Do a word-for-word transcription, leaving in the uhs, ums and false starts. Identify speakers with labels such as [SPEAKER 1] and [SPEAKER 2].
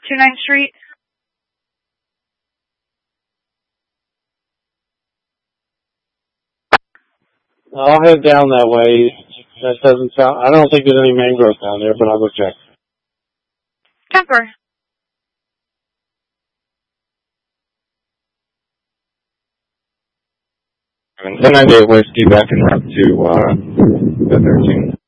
[SPEAKER 1] twenty-ninth Street.
[SPEAKER 2] I'll head down that way. That doesn't sound... I don't think there's any mangroves down there, but I'll go check.
[SPEAKER 1] Temper.
[SPEAKER 3] ten ninety-eight Whiskey back en route to uh, the thirteen.